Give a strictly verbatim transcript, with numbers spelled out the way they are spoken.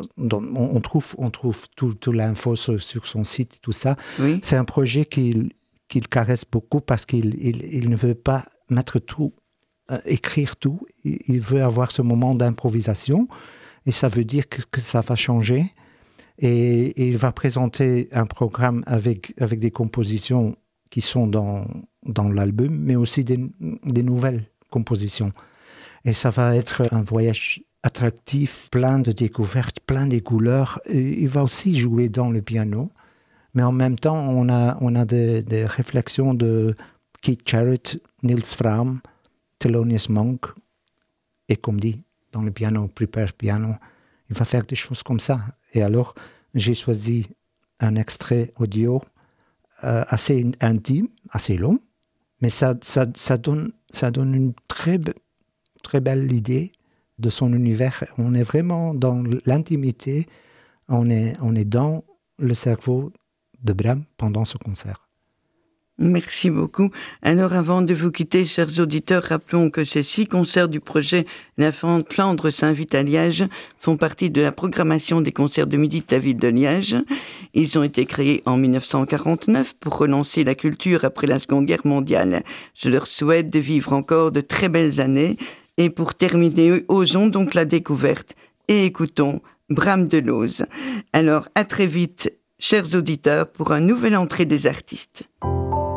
dans, on, on trouve, on trouve tout, tout l'info sur, sur son site et tout ça. Oui. C'est un projet qu'il, qu'il caresse beaucoup parce qu'il il, il ne veut pas mettre tout, euh, écrire tout. Il, il veut avoir ce moment d'improvisation et ça veut dire que, que ça va changer. Et, et il va présenter un programme avec, avec des compositions qui sont dans, dans l'album, mais aussi des, des nouvelles compositions. Et ça va être un voyage attractif, plein de découvertes, plein de couleurs. Et il va aussi jouer dans le piano. Mais en même temps, on a, on a des, des réflexions de Keith Jarrett, Nils Frahm, Thelonious Monk. Et comme dit, dans le piano, Prepare Piano, il va faire des choses comme ça. Et alors, j'ai choisi un extrait audio euh, assez intime, assez long, mais ça, ça, ça, donne, ça donne une très, très belle idée de son univers. On est vraiment dans l'intimité, on est, on est dans le cerveau de Brahms pendant ce concert. Merci beaucoup. Alors, avant de vous quitter, chers auditeurs, rappelons que ces six concerts du projet La Flandre s'invite à Liège font partie de la programmation des concerts de midi de la ville de Liège. Ils ont été créés en dix-neuf cent quarante-neuf pour relancer la culture après la Seconde Guerre mondiale. Je leur souhaite de vivre encore de très belles années. Et pour terminer, osons donc la découverte et écoutons Bram de Loos. Alors, à très vite, chers auditeurs, pour un nouvel entrée des artistes.